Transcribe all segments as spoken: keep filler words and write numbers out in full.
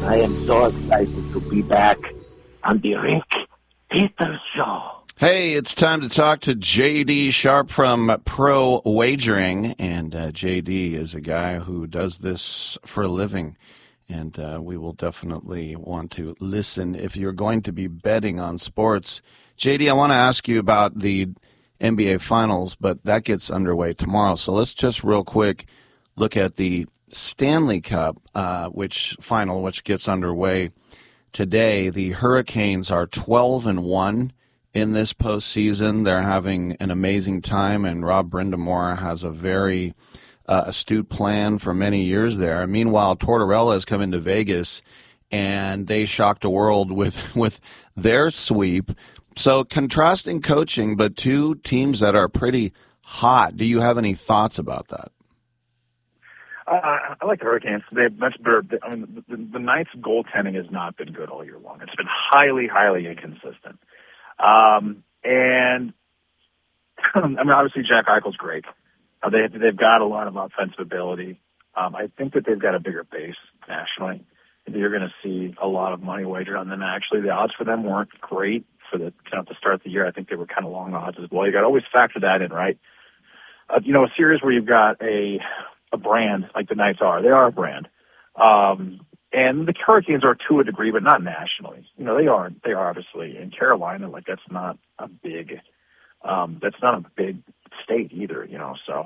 I am so excited to be back on the Rick Peters Show. Hey, it's time to talk to J D Sharp from Pro Wagering, and uh, J D is a guy who does this for a living, and uh, we will definitely want to listen if you're going to be betting on sports. J D, I want to ask you about the N B A Finals, but that gets underway tomorrow, so let's just real quick look at the Stanley Cup, uh, which final, which gets underway today. The Hurricanes are twelve and one in this postseason. They're having an amazing time, and Rob Brindamore has a very uh, astute plan for many years there. Meanwhile, Tortorella has come into Vegas, and they shocked the world with with their sweep. So contrasting coaching, but two teams that are pretty hot. Do you have any thoughts about that? I, I like the Hurricanes. They have much better. I mean, the, the Knights' goaltending has not been good all year long. It's been highly, highly inconsistent. Um, and I mean, obviously, Jack Eichel's great. Uh, they they've got a lot of offensive ability. Um, I think that they've got a bigger base nationally. You're going to see a lot of money wagered on them. Actually, the odds for them weren't great for the you know, to start the year. I think they were kind of long odds as well. You got to always factor that in, right? Uh, you know, a series where you've got a a brand like the Knights are. They are a brand. Um, and the Hurricanes are to a degree, but not nationally. You know, they are, they are obviously in Carolina. Like that's not a big, um, that's not a big state either, you know, so,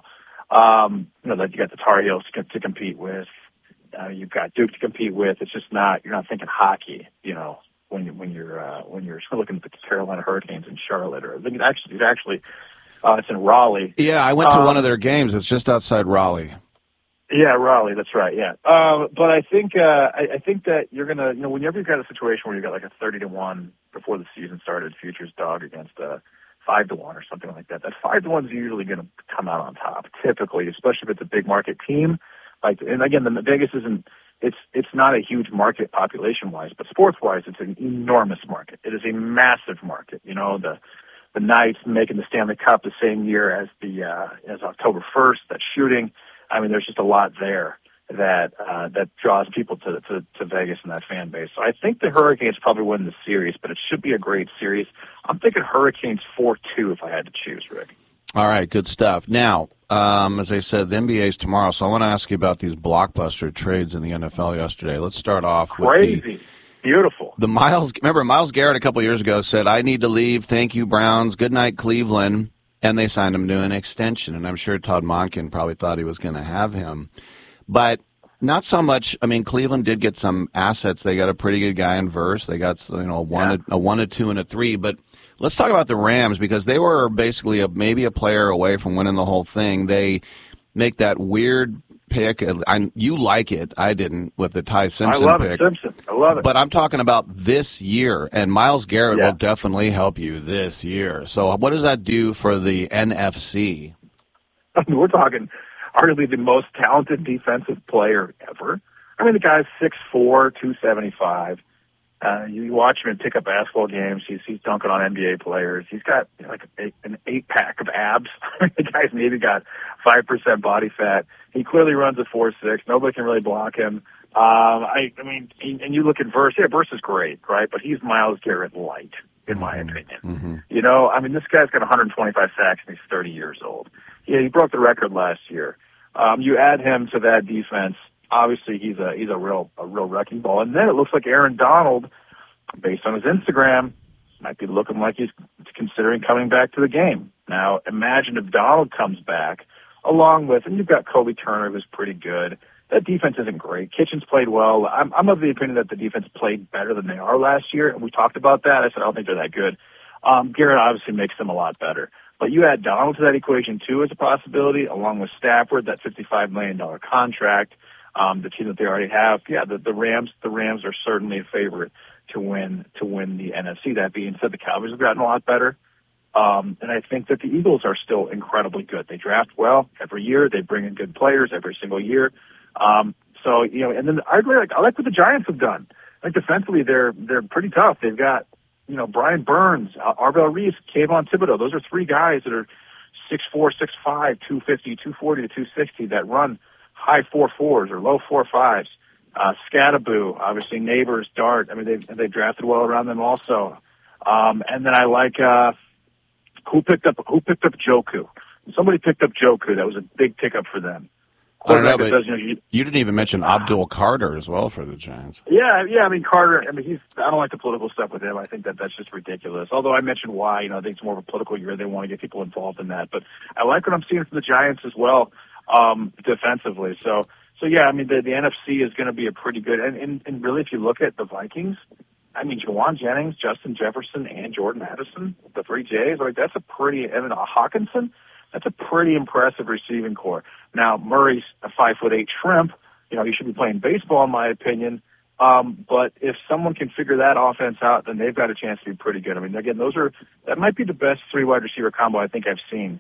um, you know, that you got the Tar Heels to, to compete with, uh, you've got Duke to compete with. It's just not, you're not thinking hockey, you know, when you, when you're, uh, when you're looking at the Carolina Hurricanes in Charlotte, or I think it actually, it's actually, uh, it's in Raleigh. Yeah. I went to um, one of their games. It's just outside Raleigh. Yeah, Raleigh. That's right. Yeah, um, but I think uh, I, I think that you're gonna, you know, whenever you've got a situation where you've got like a thirty to one before the season started, futures dog against a five to one or something like that. That five to one is usually going to come out on top, typically, especially if it's a big market team. Like, and again, the Vegas isn't. It's it's not a huge market population wise, but sports wise, it's an enormous market. It is a massive market. You know, the the Knights making the Stanley Cup the same year as the uh, as October first. That shooting. I mean, there's just a lot there that uh, that draws people to, to to Vegas and that fan base. So I think the Hurricanes probably win the series, but it should be a great series. I'm thinking Hurricanes four two if I had to choose, Rick. All right, good stuff. Now, um, as I said, the N B A is tomorrow, so I want to ask you about these blockbuster trades in the N F L yesterday. Let's start off Crazy. with the, Beautiful. The Miles. Remember, Myles Garrett a couple years ago said, "I need to leave. Thank you, Browns. Good night, Cleveland." And they signed him to an extension, and I'm sure Todd Monken probably thought he was going to have him. But not so much. I mean, Cleveland did get some assets. They got a pretty good guy in Verse. They got you know a one, yeah. a, a one, a two, and a three. But let's talk about the Rams because they were basically a, maybe a player away from winning the whole thing. They make that weird pick. I, you like it. I didn't with the Ty Simpson I love pick. it, Simpson. I love it. But I'm talking about this year, and Myles Garrett yeah. will definitely help you this year. So what does that do for the N F C? I mean, we're talking arguably the most talented defensive player ever. I mean, the guy's six four, two seventy-five. Uh, you watch him pick up basketball games. He's, he's dunking on N B A players. He's got you know, like a, an eight-pack of abs. The guy's maybe got five percent body fat. He clearly runs a four six. Nobody can really block him. Um, I, I mean, and you look at Verse. Yeah, Verse is great, right? But he's Myles Garrett light, in my mm-hmm. opinion. Mm-hmm. You know, I mean, this guy's got one hundred twenty-five sacks, and he's thirty years old. Yeah, he broke the record last year. Um, you add him to that defense. Obviously, he's a he's a real a real wrecking ball. And then it looks like Aaron Donald, based on his Instagram, might be looking like he's considering coming back to the game. Now, imagine if Donald comes back, along with, and you've got Kobe Turner, who's pretty good. That defense isn't great. Kitchens played well. I'm, I'm of the opinion that the defense played better than they are last year, and we talked about that. I said I don't think they're that good. Um, Garrett obviously makes them a lot better. But you add Donald to that equation, too, as a possibility, along with Stafford, that fifty-five million dollars contract, um, the team that they already have. Yeah, the, the Rams the Rams are certainly a favorite to win to win the N F C. That being said, the Cowboys have gotten a lot better. Um, and I think that the Eagles are still incredibly good. They draft well every year. They bring in good players every single year. Um, so, you know, and then I really like, I like what the Giants have done. Like defensively, they're, they're pretty tough. They've got, you know, Brian Burns, Arvell Reese, Kayvon Thibodeau. Those are three guys that are six four, six five, two fifty, two forty to two sixty that run high four fours or low four fives. Uh, Scattaboo, obviously Neighbors, Dart. I mean, they they drafted well around them also. Um, and then I like uh, who picked up who picked up Joku. Somebody picked up Joku. That was a big pickup for them. I don't know, but says, you, know, you, you didn't even mention Abdul Carter as well for the Giants. Yeah, yeah. I mean, Carter. I mean, he's. I don't like the political stuff with him. I think that that's just ridiculous. Although I mentioned why. You know, I think it's more of a political year. They want to get people involved in that. But I like what I'm seeing from the Giants as well, um, defensively. So. So, yeah, I mean, the, the N F C is going to be a pretty good, and, and, and really if you look at the Vikings, I mean, Jawan Jennings, Justin Jefferson, and Jordan Addison, the three J's, like that's a pretty, and then Hawkinson, that's a pretty impressive receiving core. Now, Murray's a five foot eight shrimp, you know, he should be playing baseball in my opinion, um, but if someone can figure that offense out, then they've got a chance to be pretty good. I mean, again, those are, that might be the best three wide receiver combo I think I've seen.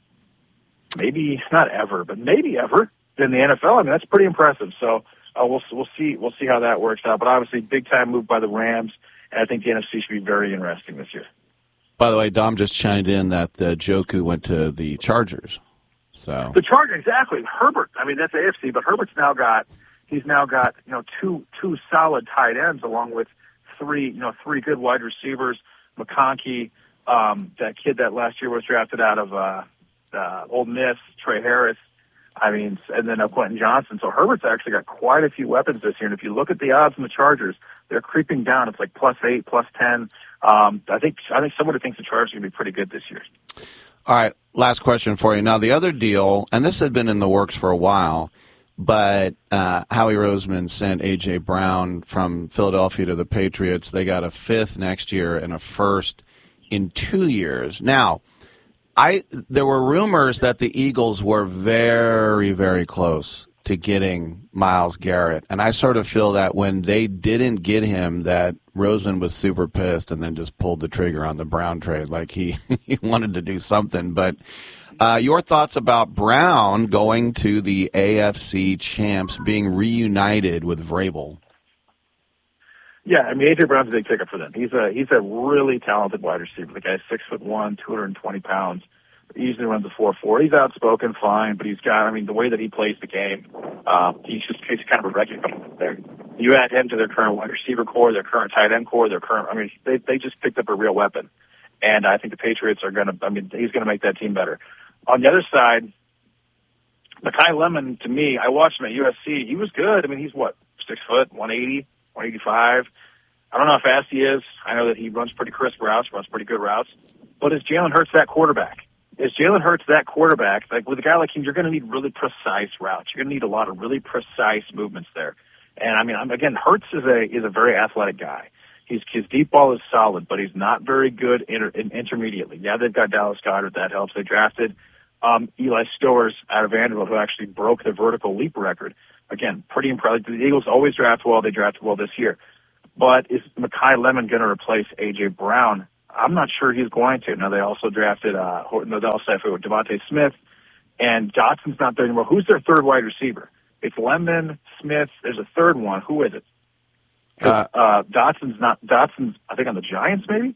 Maybe, not ever, but maybe ever. In the N F L, I mean that's pretty impressive. So uh, we'll we'll see we'll see how that works out. But obviously, big time move by the Rams, and I think the N F C should be very interesting this year. By the way, Dom just chimed in that uh, Joku went to the Chargers. So the Chargers, exactly. Herbert. I mean that's A F C, but Herbert's now got he's now got you know two two solid tight ends along with three you know three good wide receivers. McConkey, um, that kid that last year was drafted out of uh, uh, Ole Miss, Trey Harris. I mean, and then uh, Quentin Johnson. So Herbert's actually got quite a few weapons this year. And if you look at the odds in the Chargers, they're creeping down. It's like plus eight, plus ten. Um, I think I think somebody thinks the Chargers are going to be pretty good this year. All right, last question for you. Now, the other deal, and this had been in the works for a while, but uh, Howie Roseman sent A J. Brown from Philadelphia to the Patriots. They got a fifth next year and a first in two years. Now, I there were rumors that the Eagles were very, very close to getting Myles Garrett, and I sort of feel that when they didn't get him, that Roseman was super pissed and then just pulled the trigger on the Brown trade, like he, he wanted to do something. But uh, your thoughts about Brown going to the A F C champs, being reunited with Vrabel? Yeah, I mean A J. Brown's a big pickup for them. He's a he's a really talented wide receiver. The guy's six foot one, two hundred and twenty pounds. He usually runs a four four. He's outspoken, fine, but he's got. I mean, the way that he plays the game, uh, he's just he's kind of a wrecking ball there. You add him to their current wide receiver core, their current tight end core, their current. I mean, they they just picked up a real weapon, and I think the Patriots are going to. I mean, he's going to make that team better. On the other side, Mekhi Lemon, to me, I watched him at U S C. He was good. I mean, he's what six foot, one eighty. one eighty-five. I don't know how fast he is. I know that he runs pretty crisp routes, runs pretty good routes. But is Jalen Hurts that quarterback? Is Jalen Hurts that quarterback? Like with a guy like him, you're going to need really precise routes. You're going to need a lot of really precise movements there. And I mean, I'm, again, Hurts is a is a very athletic guy. He's, his deep ball is solid, but he's not very good inter, in, intermediately. Yeah, they've got Dallas Goedert. That helps. They drafted um, Eli Stowers out of Vanderbilt, who actually broke the vertical leap record. Again, pretty impressive. The Eagles always draft well. They drafted well this year. But is Mekhi Lemon going to replace A J. Brown? I'm not sure he's going to. Now, they also drafted uh, no, they also drafted Devontae Smith, and Dotson's not there anymore. Who's their third wide receiver? It's Lemon, Smith. There's a third one. Who is it? Uh, uh, Dotson's not. Dotson's, I think, on the Giants, maybe?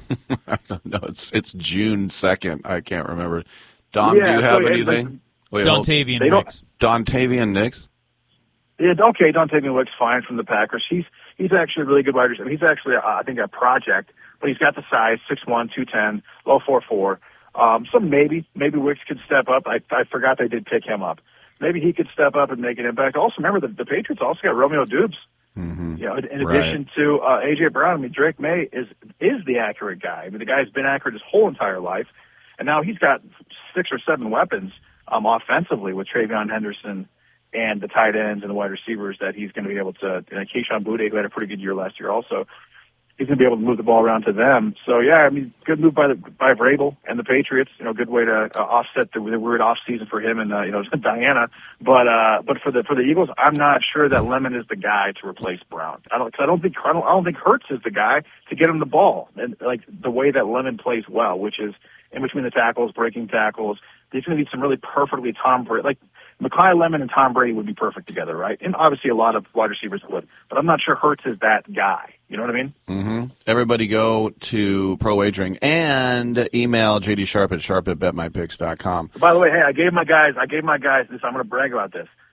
I don't know. It's it's June second. I can't remember. Don, yeah, do you have so, anything? Wait, Dontavian Wicks. Dontavian Nix? Yeah, okay, Dontavian Wicks, fine from the Packers. He's he's actually a really good wide receiver. He's actually, uh, I think, a project, but he's got the size, six one, two ten, low four four. Um, so maybe, maybe Wicks could step up. I, I forgot they did pick him up. Maybe he could step up and make an impact. Also, remember, the, the Patriots also got Romeo Dubes. Mm-hmm. You know, in, in right. addition to uh, A J. Brown, I mean, Drake May is is the accurate guy. I mean, the guy's been accurate his whole entire life, and now he's got six or seven weapons um, offensively with Travion Henderson and the tight ends and the wide receivers that he's going to be able to. And Kayshon Boutte, who had a pretty good year last year, also. He's going to be able to move the ball around to them. So, yeah, I mean, good move by the by Vrabel and the Patriots. You know, good way to uh, offset the, the weird off season for him and uh, you know Diana. But uh, but for the for the Eagles, I'm not sure that Lemon is the guy to replace Brown. I don't. Cause I don't think I don't, I don't think Hurts is the guy to get him the ball and like the way that Lemon plays well, which is in between the tackles, breaking tackles. There's going to be some really perfectly Tom Brady like. Mekhi Lemon and Tom Brady would be perfect together, right? And obviously a lot of wide receivers would. But I'm not sure Hurts is that guy. You know what I mean? Mm-hmm. Everybody go to Pro Wagering and email J D Sharp at sharp at bet my picks dot com. By the way, hey, I gave my guys, I gave my guys this. I'm going to brag about this.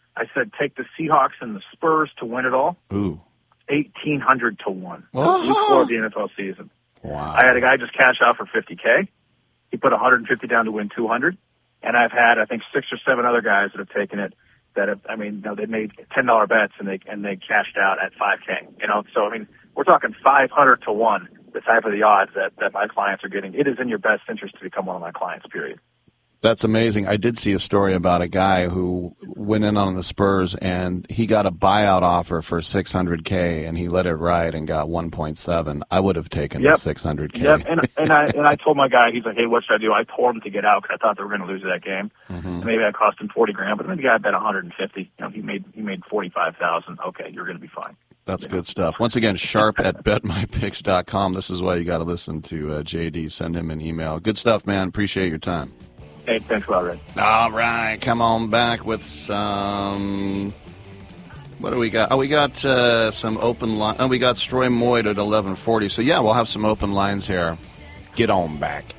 I said take the Seahawks and the Spurs to win it all. Ooh. eighteen hundred to one. Oh. Week four of the N F L season. Wow. I had a guy just cash out for fifty K. He put one hundred fifty down to win two hundred. And I've had, I think, six or seven other guys that have taken it that have, I mean, you know, they made ten dollar bets and they, and they cashed out at five K. You know, so, I mean, we're talking five hundred to one, the type of the odds that, that my clients are getting. It is in your best interest to become one of my clients, period. That's amazing. I did see a story about a guy who went in on the Spurs, and he got a buyout offer for six hundred K, and he let it ride and got one point seven. I would have taken yep. the six hundred K. Yep, and, and, I, and I told my guy, he's like, hey, what should I do? I told him to get out because I thought they were going to lose that game. Mm-hmm. Maybe I cost him forty grand, but maybe I bet one hundred fifty. You know, he made he made forty-five thousand. Okay, you're going to be fine. That's good stuff. Once again, Sharp at bet my picks dot com. This is why you got to listen to uh, J D. Send him an email. Good stuff, man. Appreciate your time. Hey, thanks a lot, Red. All right, come on back with some. What do we got? Oh, we got uh, some open line. Oh, we got Stroy Moyd at eleven forty. So yeah, we'll have some open lines here. Get on back.